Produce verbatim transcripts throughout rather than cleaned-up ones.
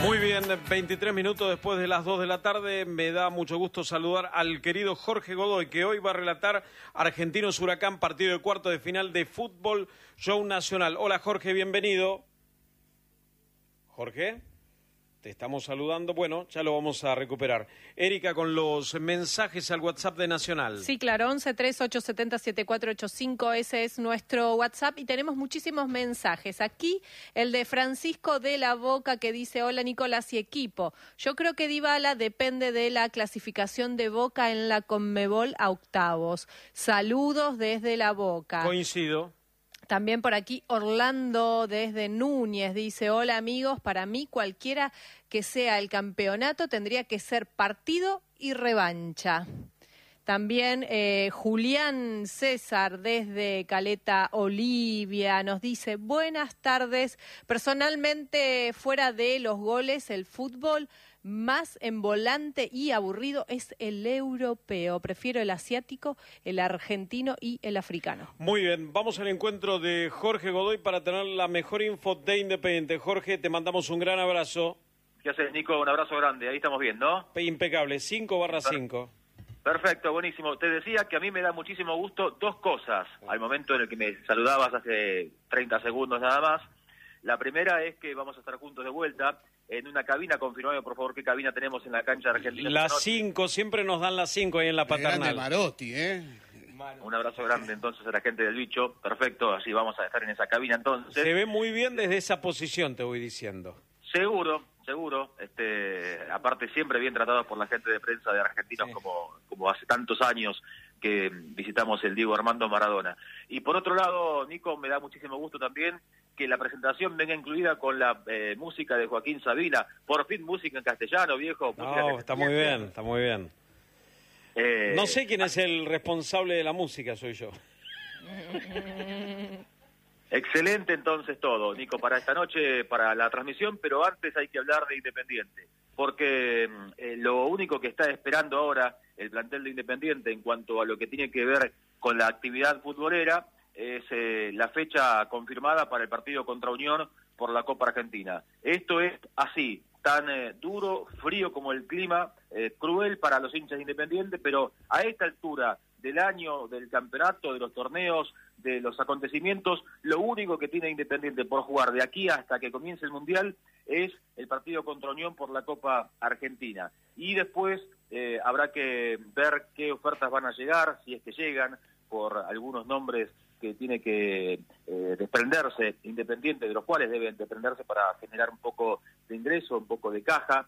Muy bien, veintitrés minutos después de las dos de la tarde, me da mucho gusto saludar al querido Jorge Godoy, que hoy va a relatar Argentinos Huracán, partido de cuarto de final de fútbol, show nacional. Hola Jorge, bienvenido. Jorge, te estamos saludando. Bueno, ya lo vamos a recuperar. Erika, con los mensajes al WhatsApp de Nacional. Sí, claro, once tres ocho siete cero siete cuatro ocho cinco, ese es nuestro WhatsApp y tenemos muchísimos mensajes. Aquí el de Francisco de la Boca que dice: hola Nicolás y equipo. Yo creo que Dybala depende de la clasificación de Boca en la Conmebol a octavos. Saludos desde la Boca. Coincido. También por aquí Orlando desde Núñez dice: hola amigos, para mí cualquiera que sea el campeonato tendría que ser partido y revancha. También eh, Julián César desde Caleta Olivia nos dice: buenas tardes, personalmente fuera de los goles el fútbol más embolante y aburrido es el europeo. Prefiero el asiático, el argentino y el africano. Muy bien, vamos al encuentro de Jorge Godoy para tener la mejor info de Independiente. Jorge, te mandamos un gran abrazo. ¿Qué haces, Nico? Un abrazo grande, ahí estamos bien, ¿no? Impecable, cinco barra cinco. Perfecto, buenísimo. Te decía que a mí me da muchísimo gusto dos cosas al momento en el que me saludabas hace treinta segundos nada más. La primera es que vamos a estar juntos de vuelta en una cabina. Confirmame, por favor, qué cabina tenemos en la cancha de Argentina. Las cinco, siempre nos dan las cinco ahí en la paternal. Grande Marotti, ¿eh? Un abrazo grande entonces a la gente del bicho. Perfecto, así vamos a estar en esa cabina entonces. Se ve muy bien desde esa posición, te voy diciendo. Seguro, seguro. Este, aparte siempre bien tratados por la gente de prensa de Argentinos, sí, como, como hace tantos años que visitamos el Diego Armando Maradona. Y por otro lado, Nico, me da muchísimo gusto también que la presentación venga incluida con la eh, música de Joaquín Sabina. Por fin música en castellano, viejo. No, está muy bien, está muy bien. Eh, no sé quién es el responsable de la música, soy yo. Excelente entonces todo, Nico, para esta noche, para la transmisión, pero antes hay que hablar de Independiente, porque eh, lo único que está esperando ahora el plantel de Independiente en cuanto a lo que tiene que ver con la actividad futbolera es eh, la fecha confirmada para el partido contra Unión por la Copa Argentina. Esto es así, tan eh, duro, frío como el clima, eh, cruel para los hinchas de Independiente, pero a esta altura del año, del campeonato, de los torneos, de los acontecimientos, lo único que tiene Independiente por jugar de aquí hasta que comience el Mundial es el partido contra Unión por la Copa Argentina. Y después eh, habrá que ver qué ofertas van a llegar, si es que llegan, por algunos nombres que tiene que eh, desprenderse Independiente, de los cuales deben desprenderse para generar un poco de ingreso, un poco de caja.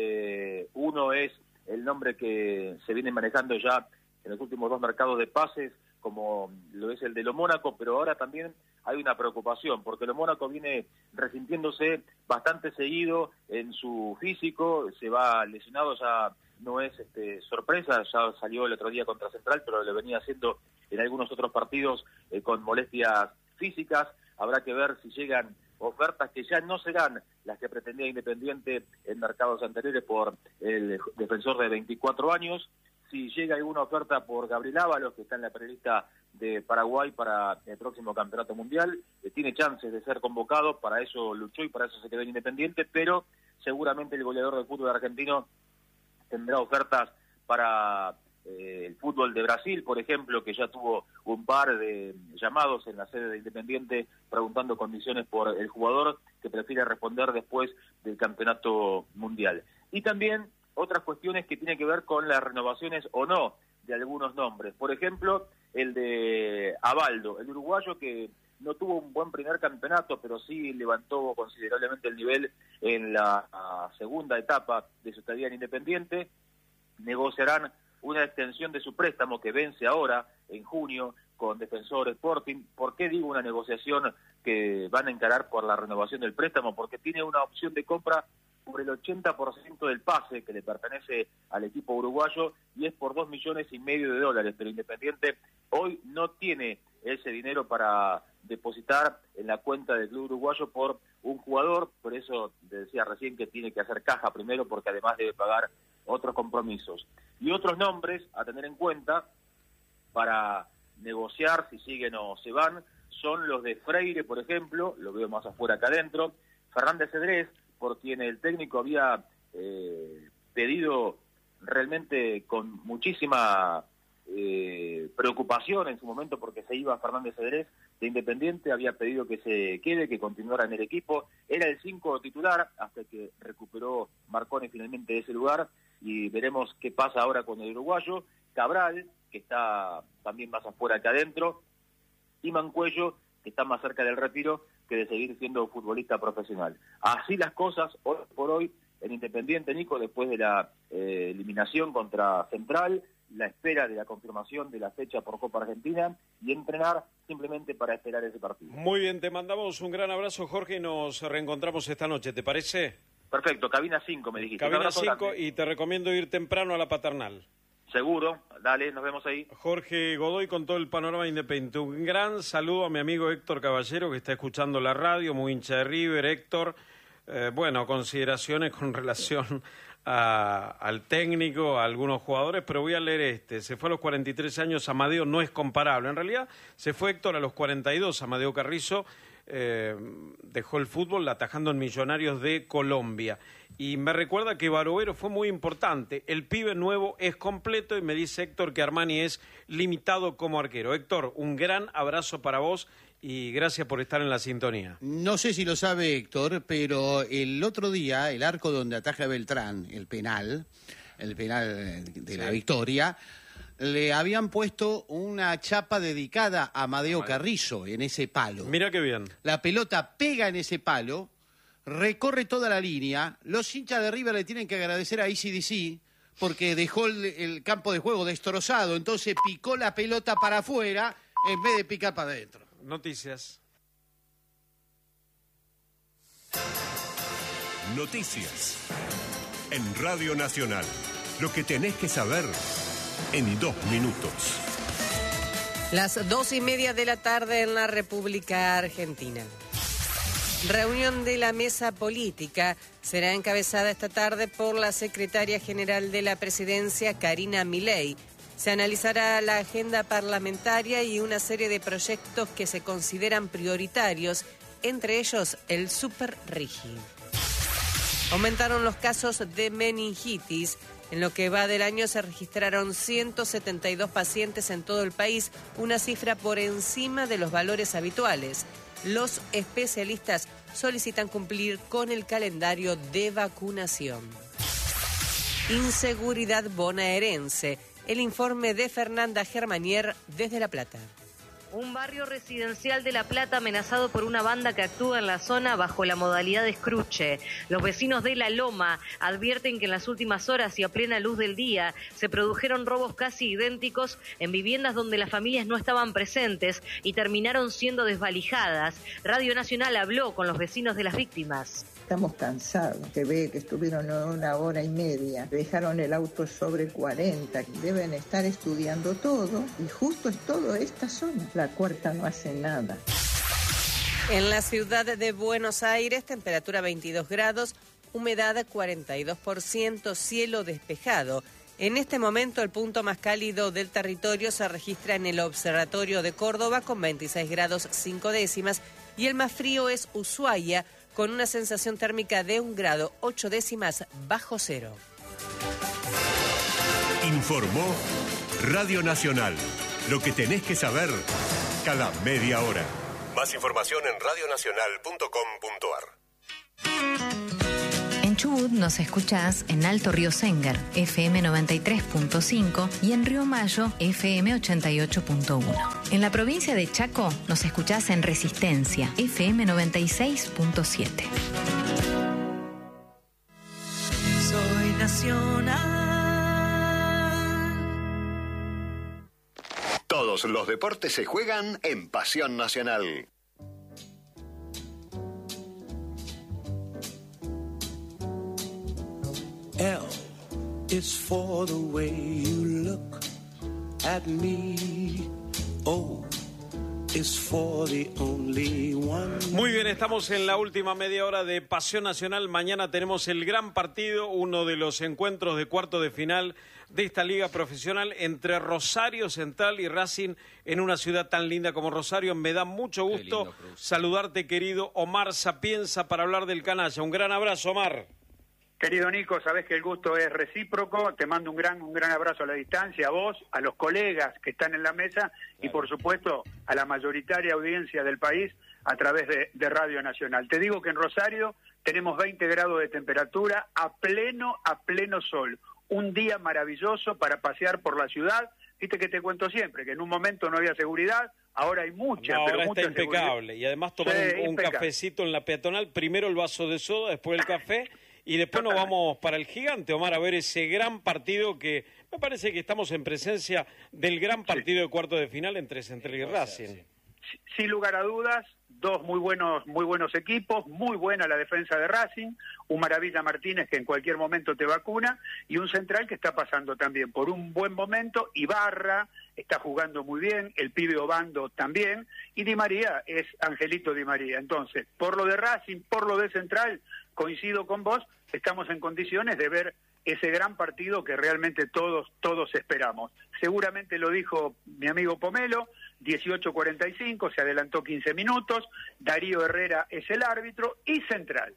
Eh, uno es el nombre que se viene manejando ya en los últimos dos mercados de pases, como lo es el de lo Mónaco, pero ahora también hay una preocupación, porque lo Mónaco viene resintiéndose bastante seguido en su físico, se va lesionado, ya no es este, sorpresa, ya salió el otro día contra Central, pero lo venía haciendo en algunos otros partidos eh, con molestias físicas. Habrá que ver si llegan ofertas que ya no serán las que pretendía Independiente en mercados anteriores por el defensor de veinticuatro años. Si llega alguna oferta por Gabriel Ábalos, que está en la prelista de Paraguay para el próximo campeonato mundial, eh, tiene chances de ser convocado, para eso luchó y para eso se quedó en Independiente, pero seguramente el goleador del fútbol argentino tendrá ofertas para eh, el fútbol de Brasil, por ejemplo, que ya tuvo un par de llamados en la sede de Independiente preguntando condiciones por el jugador, que prefiere responder después del campeonato mundial. Y también otras cuestiones que tienen que ver con las renovaciones o no de algunos nombres. Por ejemplo, el de Abaldo, el uruguayo que no tuvo un buen primer campeonato, pero sí levantó considerablemente el nivel en la segunda etapa de su estadía en Independiente. Negociarán una extensión de su préstamo que vence ahora, en junio, con Defensor Sporting. ¿Por qué digo una negociación que van a encarar por la renovación del préstamo? Porque tiene una opción de compra por el ochenta por ciento del pase que le pertenece al equipo uruguayo y es por dos millones y medio de dólares, pero Independiente hoy no tiene ese dinero para depositar en la cuenta del club uruguayo por un jugador, por eso decía recién que tiene que hacer caja primero porque además debe pagar otros compromisos. Y otros nombres a tener en cuenta para negociar si siguen o se van son los de Freire, por ejemplo, lo veo más afuera que adentro, Fernández Cedrés, por quien el técnico había eh, pedido realmente con muchísima eh, preocupación en su momento, porque se iba Fernández Cedrés de Independiente, había pedido que se quede, que continuara en el equipo. Era el cinco titular hasta que recuperó Marconi finalmente ese lugar, y veremos qué pasa ahora con el uruguayo. Cabral, que está también más afuera que adentro, y Mancuello, que está más cerca del retiro que de seguir siendo futbolista profesional. Así las cosas hoy por hoy en Independiente, Nico, después de la eh, eliminación contra Central, la espera de la confirmación de la fecha por Copa Argentina y entrenar simplemente para esperar ese partido. Muy bien, te mandamos un gran abrazo, Jorge, y nos reencontramos esta noche, ¿te parece? Perfecto, cabina cinco me dijiste. Cabina cinco, y te recomiendo ir temprano a la Paternal. Seguro, dale, nos vemos ahí. Jorge Godoy con todo el panorama independiente. Un gran saludo a mi amigo Héctor Caballero, que está escuchando la radio, muy hincha de River. Héctor, eh, bueno, consideraciones con relación a, al técnico, a algunos jugadores, pero voy a leer este. Se fue a los cuarenta y tres años, Amadeo no es comparable. En realidad, se fue Héctor a los cuarenta y dos, Amadeo Carrizo. Eh, dejó el fútbol atajando en Millonarios de Colombia, y me recuerda que Barovero fue muy importante. El pibe nuevo es completo, y me dice Héctor que Armani es limitado como arquero. Héctor, un gran abrazo para vos y gracias por estar en la sintonía. No sé si lo sabe Héctor, pero el otro día el arco donde ataja Beltrán, el penal, el penal de la sí. victoria, le habían puesto una chapa dedicada a Amadeo Carrizo en ese palo. Mira qué bien. La pelota pega en ese palo, recorre toda la línea. Los hinchas de River le tienen que agradecer a A C D C porque dejó el, el campo de juego destrozado. Entonces picó la pelota para afuera en vez de picar para adentro. Noticias. Noticias. En Radio Nacional. Lo que tenés que saber en dos minutos. Las dos y media de la tarde en la República Argentina. Reunión de la mesa política será encabezada esta tarde por la secretaria general de la presidencia, Karina Milei. Se analizará la agenda parlamentaria y una serie de proyectos que se consideran prioritarios, entre ellos el Superrigi. Aumentaron los casos de meningitis. En lo que va del año se registraron ciento setenta y dos pacientes en todo el país, una cifra por encima de los valores habituales. Los especialistas solicitan cumplir con el calendario de vacunación. Inseguridad bonaerense. El informe de Fernanda Germanier desde La Plata. Un barrio residencial de La Plata amenazado por una banda que actúa en la zona bajo la modalidad de escruche. Los vecinos de La Loma advierten que en las últimas horas y a plena luz del día se produjeron robos casi idénticos en viviendas donde las familias no estaban presentes y terminaron siendo desvalijadas. Radio Nacional habló con los vecinos de las víctimas. Estamos cansados, se ve que estuvieron una hora y media, dejaron el auto sobre cuarenta, deben estar estudiando todo y justo es toda esta zona. La cuarta no hace nada. En la ciudad de Buenos Aires, temperatura veintidós grados, humedad cuarenta y dos por ciento, cielo despejado. En este momento el punto más cálido del territorio se registra en el Observatorio de Córdoba con veintiséis grados cinco décimas y el más frío es Ushuaia con una sensación térmica de un grado ocho décimas bajo cero. Informó Radio Nacional. Lo que tenés que saber cada media hora. Más información en radio nacional punto com punto ar. En Chubut nos escuchás en Alto Río Sénger, F M noventa y tres punto cinco, y en Río Mayo, F M ochenta y ocho punto uno. En la provincia de Chaco nos escuchás en Resistencia, F M noventa y seis punto siete. Soy nacional. Todos los deportes se juegan en Pasión Nacional. L is for the way you look at me. O is for the only one. Muy bien, estamos en la última media hora de Pasión Nacional. Mañana tenemos el gran partido, uno de los encuentros de cuarto de final de esta liga profesional entre Rosario Central y Racing en una ciudad tan linda como Rosario. Me da mucho gusto saludarte, querido Omar Sapienza, para hablar del canalla. Un gran abrazo, Omar. Querido Nico, sabés que el gusto es recíproco. Te mando un gran un gran abrazo a la distancia, a vos, a los colegas que están en la mesa y, por supuesto, a la mayoritaria audiencia del país a través de, de Radio Nacional. Te digo que en Rosario tenemos veinte grados de temperatura a pleno, a pleno sol. Un día maravilloso para pasear por la ciudad. Viste que te cuento siempre, que en un momento no había seguridad, ahora hay mucha, no, pero ahora mucha está impecable. seguridad. Y además tomar Sí, un, un impecable. cafecito en la peatonal, primero el vaso de soda, después el café, y después nos vamos para el Gigante, Omar, a ver ese gran partido que me parece que estamos en presencia del gran partido de cuarto de final entre Central y Racing. Sin lugar a dudas, dos muy buenos muy buenos equipos, muy buena la defensa de Racing, un Maravilla Martínez que en cualquier momento te vacuna y un Central que está pasando también por un buen momento. Ibarra está jugando muy bien, el pibe Obando también, y Di María es Angelito Di María. Entonces, por lo de Racing, por lo de Central, coincido con vos, estamos en condiciones de ver ese gran partido que realmente todos todos esperamos. Seguramente lo dijo mi amigo Pomelo, dieciocho cuarenta y cinco, se adelantó quince minutos, Darío Herrera es el árbitro y Central.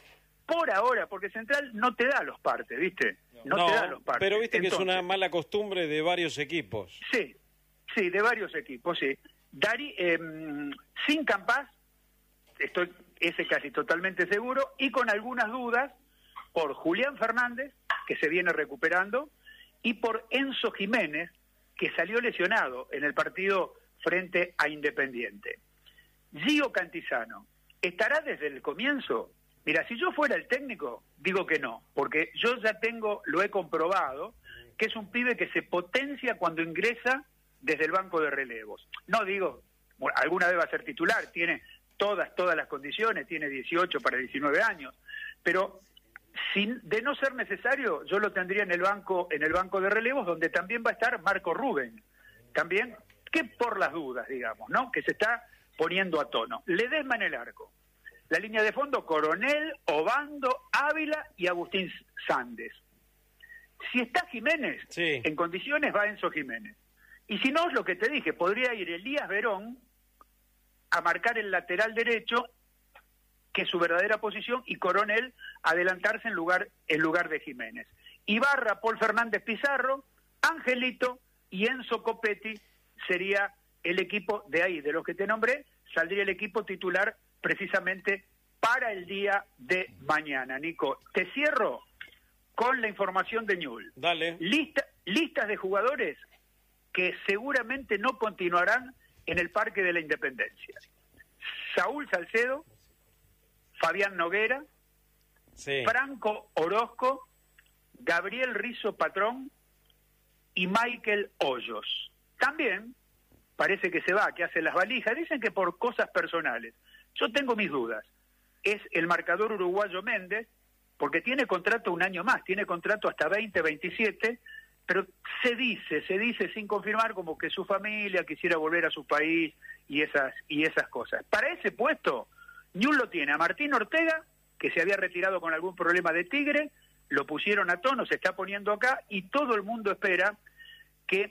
Por ahora, porque Central no te da los partes, ¿viste? No, No, te da los partes. pero viste que Entonces, es una mala costumbre de varios equipos. Sí, sí, de varios equipos, sí. Dari, eh, sin Campás, estoy ese casi totalmente seguro, y con algunas dudas por Julián Fernández, que se viene recuperando, y por Enzo Jiménez, que salió lesionado en el partido frente a Independiente. Gio Cantizano, ¿estará desde el comienzo? Mira, si yo fuera el técnico, digo que no, porque yo ya tengo, lo he comprobado, que es un pibe que se potencia cuando ingresa desde el banco de relevos. No digo, bueno, alguna vez va a ser titular, tiene todas, todas las condiciones, tiene dieciocho para diecinueve años, pero sin, de no ser necesario, yo lo tendría en el banco, en el banco de relevos, donde también va a estar Marco Rubén, también, que por las dudas, digamos, ¿no? Que se está poniendo a tono. Ledesma en el arco. La línea de fondo, Coronel, Obando, Ávila y Agustín Sández. Si está Jiménez, sí, en condiciones va Enzo Jiménez. Y si no, es lo que te dije, podría ir Elías Verón a marcar el lateral derecho, que es su verdadera posición, y Coronel adelantarse en lugar, en lugar de Jiménez. Ibarra, Paul Fernández Pizarro, Angelito y Enzo Copetti sería el equipo de ahí, de los que te nombré, saldría el equipo titular precisamente para el día de mañana. Nico, te cierro con la información de Ñul. Dale. Lista, listas de jugadores que seguramente no continuarán en el Parque de la Independencia. Saúl Salcedo, Fabián Noguera, sí, Franco Orozco, Gabriel Rizzo Patrón y Michael Hoyos. También parece que se va, que hace las valijas. Dicen que por cosas personales. Yo tengo mis dudas. Es el marcador uruguayo Méndez, porque tiene contrato un año más, tiene contrato hasta veinte veintisiete, pero se dice, se dice sin confirmar como que su familia quisiera volver a su país y esas, y esas cosas. Para ese puesto, Ñul lo tiene a Martín Ortega, que se había retirado con algún problema de Tigre, lo pusieron a tono, se está poniendo acá, y todo el mundo espera que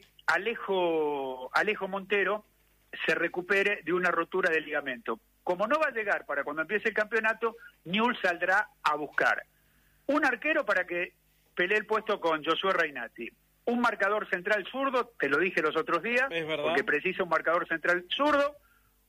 Alejo, Alejo Montero se recupere de una rotura de ligamento. Como no va a llegar para cuando empiece el campeonato, Ñul saldrá a buscar un arquero para que pelee el puesto con Josué Reinati, un marcador central zurdo, te lo dije los otros días, porque precisa un marcador central zurdo,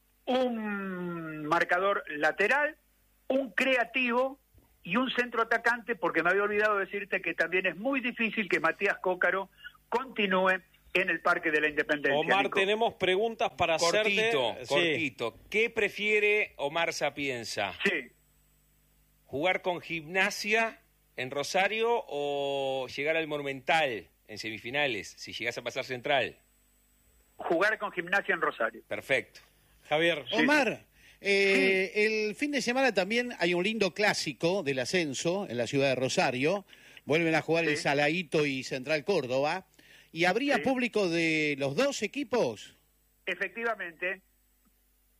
un marcador lateral, un creativo y un centro atacante, porque me había olvidado decirte que también es muy difícil que Matías Cócaro continúe en el Parque de la Independencia. Omar, Nico. tenemos preguntas para cortito, hacerte. cortito. Sí. ¿Qué prefiere Omar Sapienza? Sí. ¿Jugar con Gimnasia en Rosario o llegar al Monumental en semifinales, si llegas a pasar Central? Jugar con Gimnasia en Rosario. Perfecto. Javier. Omar, eh, sí. el fin de semana también hay un lindo clásico del ascenso en la ciudad de Rosario. Vuelven a jugar sí. el Saladito y Central Córdoba. ¿Y habría sí. público de los dos equipos? Efectivamente,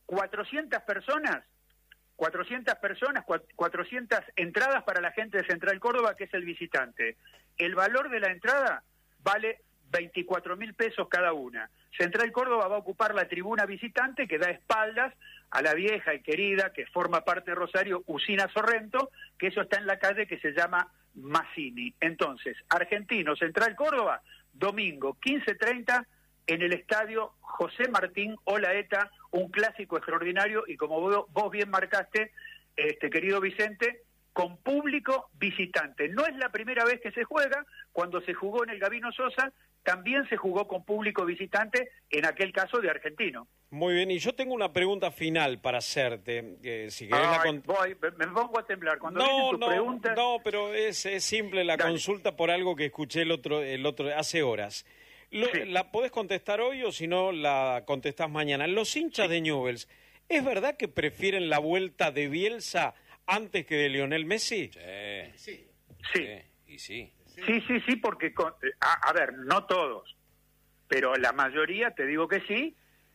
cuatrocientas personas, cuatrocientas personas, cuatrocientas entradas para la gente de Central Córdoba, que es el visitante. El valor de la entrada vale veinticuatro mil pesos cada una. Central Córdoba va a ocupar la tribuna visitante que da espaldas a la vieja y querida, que forma parte de Rosario, Usina Sorrento, que eso está en la calle que se llama Mazzini. Entonces, Argentino, Central Córdoba, domingo quince treinta en el estadio José Martín Olaeta, un clásico extraordinario y como vos, vos bien marcaste, este querido Vicente, con público visitante. No es la primera vez que se juega, cuando se jugó en el Gabino Sosa, también se jugó con público visitante, en aquel caso de Argentino. Muy bien, y yo tengo una pregunta final para hacerte. Eh, si querés Ay, la con... voy, me pongo a temblar. Cuando no, vienen tus no, preguntas... no, pero es, es simple la Dale. consulta por algo que escuché el otro, el otro hace horas. Lo, Sí. ¿La podés contestar hoy o si no la contestás mañana? Los hinchas Sí. de Newell's, ¿es verdad que prefieren la vuelta de Bielsa antes que de Lionel Messi? Sí. Sí. Sí. Y sí. Sí, sí, sí, porque, con- a, a ver, no todos, pero la mayoría te digo que sí,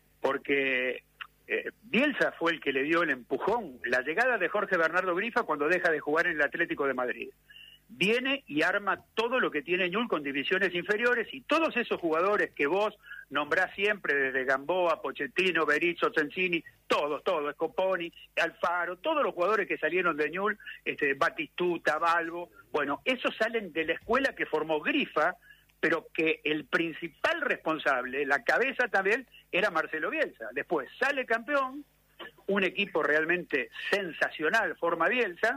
porque eh, Bielsa fue el que le dio el empujón, la llegada de Jorge Bernardo Grifa cuando deja de jugar en el Atlético de Madrid. Viene y arma todo lo que tiene Ñul con divisiones inferiores y todos esos jugadores que vos nombrás siempre, desde Gamboa, Pochettino, Berizzo, Sensini, todos, todos, Scoponi, Alfaro, todos los jugadores que salieron de Ñul, este, Batistuta, Balbo, bueno, esos salen de la escuela que formó Grifa, pero que el principal responsable, la cabeza también, era Marcelo Bielsa. Después sale campeón, un equipo realmente sensacional, forma Bielsa,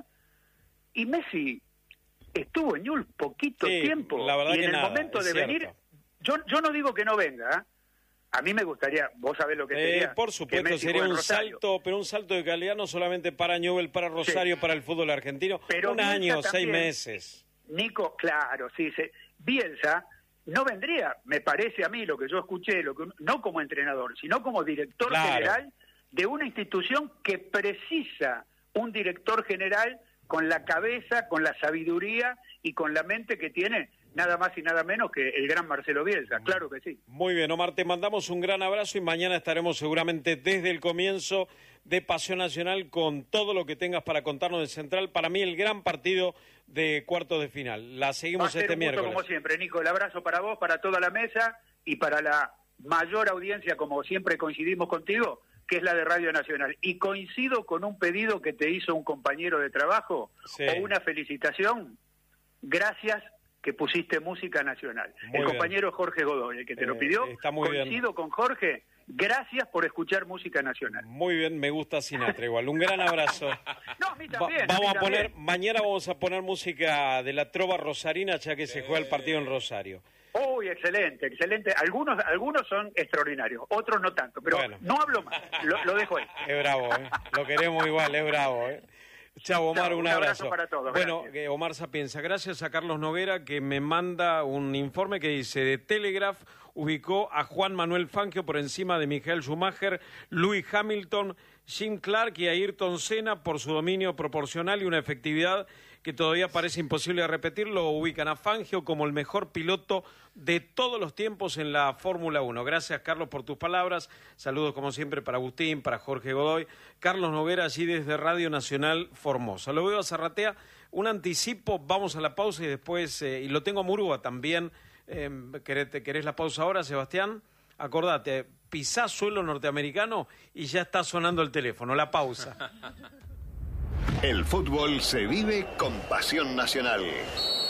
y Messi estuvo en Ñul poquito Sí, tiempo, la verdad y en que el nada, momento es de cierto. venir, yo, yo no digo que no venga, ¿eh? A mí me gustaría, vos sabés lo que Eh, sería. por que supuesto, Messi sería juegue en un Rosario. salto, pero un salto de calidad no solamente para Newell's, para Rosario, Sí. para el fútbol argentino. Pero un Bielsa año, seis también. meses. Nico, claro, sí, se, Bielsa no vendría, me parece a mí, lo que yo escuché, lo que, no como entrenador, sino como director Claro. general de una institución que precisa un director general con la cabeza, con la sabiduría y con la mente que tiene nada más y nada menos que el gran Marcelo Bielsa, claro que sí. Muy bien, Omar, te mandamos un gran abrazo y mañana estaremos seguramente desde el comienzo de Pasión Nacional con todo lo que tengas para contarnos de Central. Para mí el gran partido de cuartos de final. La Va a seguimos ser este un gusto miércoles. como siempre, Nico, el abrazo para vos, para toda la mesa y para la mayor audiencia, como siempre coincidimos contigo, que es la de Radio Nacional. Y coincido con un pedido que te hizo un compañero de trabajo, Sí. o una felicitación. Gracias que pusiste música nacional. Muy el bien. compañero Jorge Godoy, el que te Eh, lo pidió, está muy bien. coincido con Jorge. Gracias por escuchar música nacional. Muy bien, me gusta Sinatra igual. Un gran abrazo. No, a mí Va- también. vamos mí a poner, también. mañana vamos a poner música de la trova rosarina, ya que se juega el partido en Rosario. Uy, excelente, excelente. Algunos algunos son extraordinarios, otros no tanto, pero Bueno. no hablo más, lo, lo dejo ahí. Es bravo, ¿eh? Lo queremos igual, es bravo, ¿eh? Chao, Omar, Chao, un un abrazo abrazo. para todos, Bueno, gracias. eh, Omar Sapienza, gracias a Carlos Noguera que me manda un informe que dice de Telegraph ubicó a Juan Manuel Fangio por encima de Michael Schumacher, Lewis Hamilton, Jim Clark y Ayrton Senna por su dominio proporcional y una efectividad que todavía parece imposible de repetir. Lo ubican a Fangio como el mejor piloto de todos los tiempos en la Fórmula uno. Gracias, Carlos, por tus palabras. Saludos, como siempre, para Agustín, para Jorge Godoy. Carlos Noguera, allí desde Radio Nacional Formosa. Lo veo a Zarratea. Un anticipo, vamos a la pausa y después, eh, y lo tengo a Murúa también. Eh, ¿querés, ¿Querés la pausa ahora, Sebastián? Acordate, pisá suelo norteamericano y ya está sonando el teléfono. La pausa. El fútbol se vive con Pasión Nacional.